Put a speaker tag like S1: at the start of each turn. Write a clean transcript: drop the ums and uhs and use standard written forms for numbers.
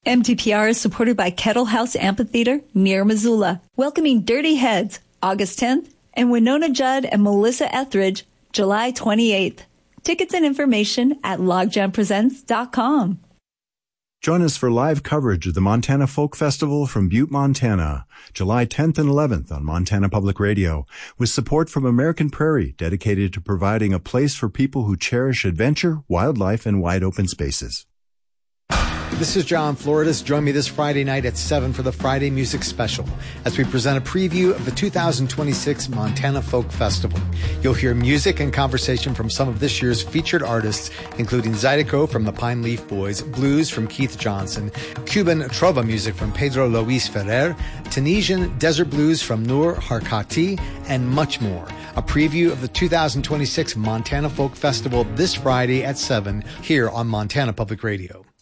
S1: MTPR is supported by Kettle House Amphitheater near Missoula, welcoming Dirty Heads August 10th and Winona Judd and Melissa Etheridge July 28th. Tickets and information at logjampresents.com.
S2: Join us for live coverage of the Montana Folk Festival from Butte, Montana, July 10th and 11th on Montana Public Radio, with support from American Prairie, dedicated to providing a place for people who cherish adventure, wildlife, and wide open spaces.
S3: This is John Floridas. Join me this Friday night at 7 for the Friday Music Special as we present a preview of the 2026 Montana Folk Festival. You'll hear music and conversation from some of this year's featured artists, including Zydeco from the Pine Leaf Boys, blues from Keith Johnson, Cuban trova music from Pedro Luis Ferrer, Tunisian desert blues from Noor Harkati, and much more. A preview of the 2026 Montana Folk Festival this Friday at 7 here on Montana Public Radio.